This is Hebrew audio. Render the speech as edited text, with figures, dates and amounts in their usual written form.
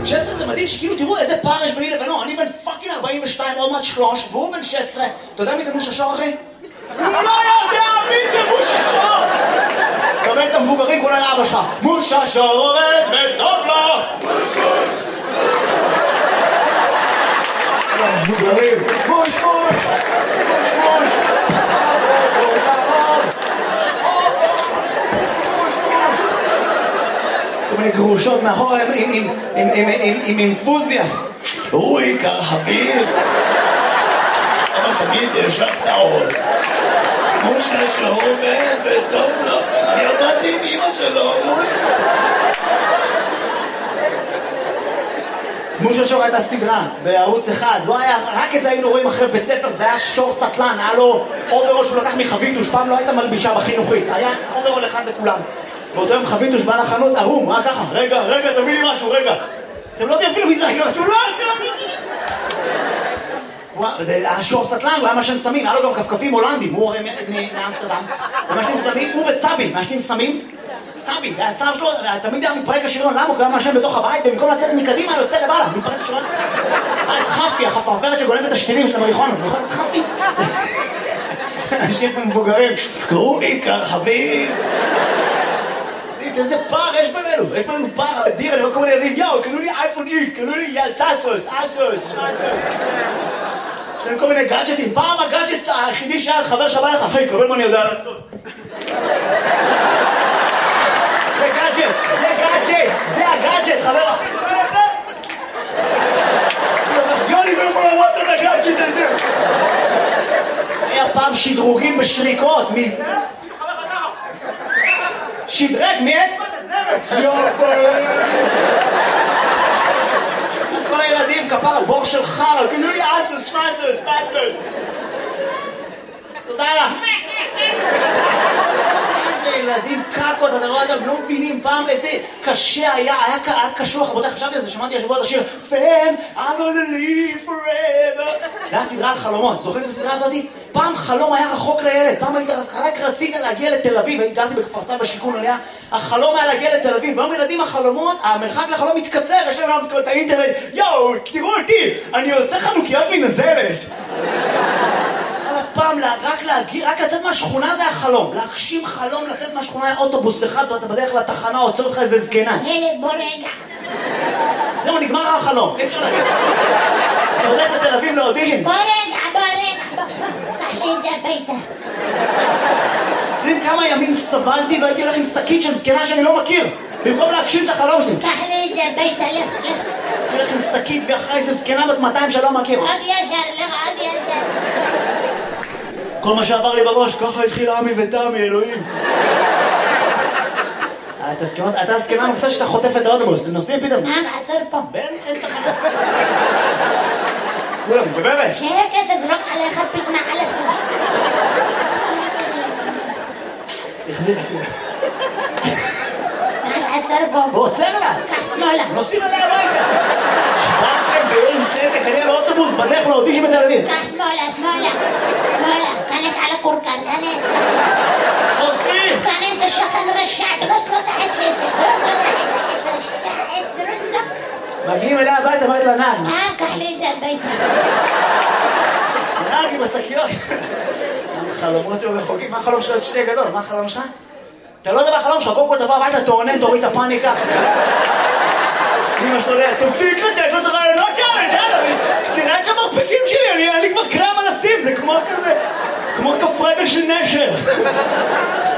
16 זה מדהים שכאילו תראו איזה פער יש ביני לבינו. אני בן פאקינג 42, עוד מעט 3, והוא בן 16. אתה יודע מי זה מושה שור, אחי? הוא לא יודע מי זה מושה שור! קבל את המבוגרים כולל אבא שלך. מושה שור עובד וטוב לו! מושוש! המבוגרים! מוש מוש! מוש מוש! כל מיני גרושות מאחור עם אינפוזיה. הוא עיקר אוויר. אבל תמיד יש לך טעות. מושה שור עובד וטוב לו. אני עבדתי עם אמא שלו, מושה שור הייתה סדרה בערוץ אחד, לא היה, רק את זה היינו רואים אחרי בית ספר, זה היה שור סטלן, היה לו אוברול שהוא לקח מחביתוש, פעם לא הייתה מלבישה בחינוכית, היה אוברול אחד לכולם. באותו יום חביתוש בא לחנות ערום, מה ככה? רגע, תביא לי משהו, רגע. אתם לא יודעים אפילו מי זה, הוא לא זה היה שור סטלן, הוא היה משן סמים, היה לו גם כפכפים הולנדים, הוא הרי מאמסטרדם, ומשנים סמים, הוא וצבי, משנים סמים, צבי, זה הצער שלו, תמיד היה מתפרק השריון, למה? הוא היה משן בתוך הבית, במקום לצאת מקדימה, יוצא למעלה, מתפרק השריון. היה את חפי, החפרפרת שגולמת את השתילים של המריחון, זוכר את חפי? אנשים מבוגרים, קראו לי כרחבים. איזה פער יש בינינו, יש בינינו פער אדיר, אני רואה כל מיני ילדים, יאו, קנו לי אייפון איקס, קנו לי סאסוס. יש להם כל מיני גאדג'טים, פעם הגאדג'ט היחידי שהיה חבר שבא לך, אחי, קבל מה אני יודע לעשות. זה הגאדג'ט, חבר. יוני ואומר לו, what the הגאדג'ט הזה? היה פעם שדרוגים בשריקות, שדרג, מי את? כל הילדים, כפר, בור של חר, קנו לי אסוס. תודה לך. איזה ילדים קקות, אתה רואה אותם, לא מבינים פעם איזה קשה היה קשוח, רבותיי, חשבתי על זה, שמעתי השבוע את השיר Fam, I'm gonna live forever. זה היה סדרה על חלומות, זוכרים את הסדרה הזאת? פעם חלום היה רחוק לילד, פעם רק רצית להגיע לתל אביב, הגעתי בכפר סבא בשיכון עליה, החלום היה להגיע לתל אביב, והיום ילדים החלומות, המרחק לחלום מתקצר, יש להם את האינטרנט, יואו, תראו אותי, אני עושה חנוכיות מנזלת. פעם רק לצאת מהשכונה זה החלום, להגשים חלום לצאת מהשכונה היה אוטובוס אחד, אתה בדרך לתחנה, עוצר אותך איזה זקנה. ילד, בוא רגע. זהו, נגמר החלום, אי אפשר להגיד. אתה הולך לתל אביב לאודישן. בוא רגע, קח לי את זה הביתה. יודעים כמה ימים סבלתי והייתי הולך עם שקית של זקנה שאני לא מכיר, במקום להגשים את החלום שלי. קח לי את זה הביתה, לך. הייתי הולך עם שקית ואחרי איזה זקנה בת 200 שלא מכיר. עוד ישר. כל מה שעבר לי בראש, ככה התחיל עמי ותמי, אלוהים. אתה הסכנה מופתע שאתה חוטף את האוטובוס, הם נוסעים פתאום. עצור פה. אין תחנה. כולם, בבבת. שקט, תזרוק עליך פתנה על הראש. החזיר לי. עצור פה. הוא עוצר לה. קח שמאלה. נוסעים עליה הביתה. שבאתם באין צדק, אני על האוטובוס, בדרך לאודישן בתל אביב. קח שמאלה. כנס על הקורקן, כנס. עושים! כנס לשכן רשע, דרוס לו את העצת, דרוס לו. מגיעים אליה הביתה, אמרת לה נעג. קח לי את זה הביתה. נעג עם השקיות. החלומות היו רחוקים, מה החלום שלו? את שתי גדול, מה החלום שלך? אתה לא יודע מה החלום שלך, קודם כל תבוא הביתה, תעונן, תוריד את הפאניקה. אמא שלו ליה, תפסיק לתת לו את הרעיונות כאלה, תראה את המרפקים שלי, אני כבר קרם על הסים, זה כמו כזה, כמו כף רגל של נשר.